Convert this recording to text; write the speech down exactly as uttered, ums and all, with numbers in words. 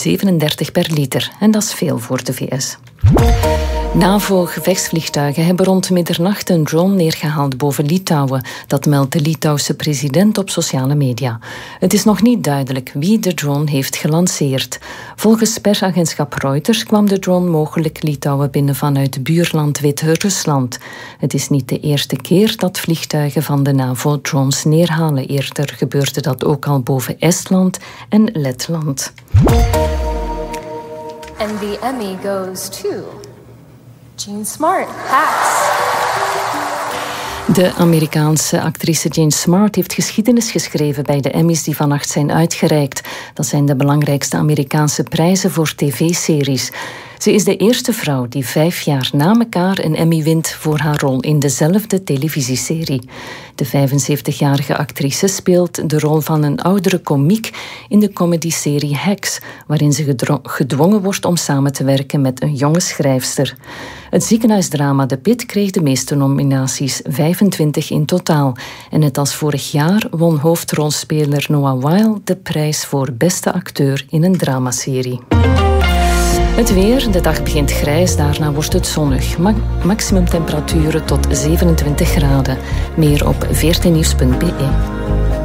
zevenendertig per liter. En dat is veel voor de V S. NAVO-gevechtsvliegtuigen hebben rond middernacht een drone neergehaald boven Litouwen. Dat meldt de Litouwse president op sociale media. Het is nog niet duidelijk wie de drone heeft gelanceerd. Volgens persagentschap Reuters kwam de drone mogelijk Litouwen binnen vanuit buurland Wit-Rusland. Het is niet de eerste keer dat vliegtuigen van de NAVO drones neerhalen. Eerder gebeurde dat ook al boven Estland en Letland. And the Emmy goes to Jean Smart, Hacks. De Amerikaanse actrice Jean Smart heeft geschiedenis geschreven bij de Emmys die vannacht zijn uitgereikt. Dat zijn de belangrijkste Amerikaanse prijzen voor tv-series. Ze is de eerste vrouw die vijf jaar na elkaar een Emmy wint voor haar rol in dezelfde televisieserie. De vijfenzeventigjarige actrice speelt de rol van een oudere komiek in de comedyserie Hacks, waarin ze gedro- gedwongen wordt om samen te werken met een jonge schrijfster. Het ziekenhuisdrama The Pit kreeg de meeste nominaties, vijfentwintig in totaal. En net als vorig jaar won hoofdrolspeler Noah Wyle de prijs voor beste acteur in een dramaserie. Het weer, de dag begint grijs, daarna wordt het zonnig. Ma- maximumtemperaturen tot zevenentwintig graden. Meer op veertien nieuws punt b e.